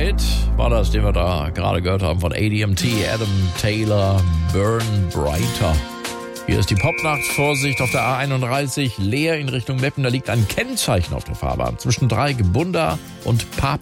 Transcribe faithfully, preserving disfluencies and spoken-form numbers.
Hit war das, den wir da gerade gehört haben von A D M T, Adam Taylor, Burn Brighter. Hier ist die Popnacht. Vorsicht auf der A einunddreißig, leer in Richtung Meppen. Da liegt ein Kennzeichen auf der Fahrbahn zwischen Dreieck, Bunda und Papst.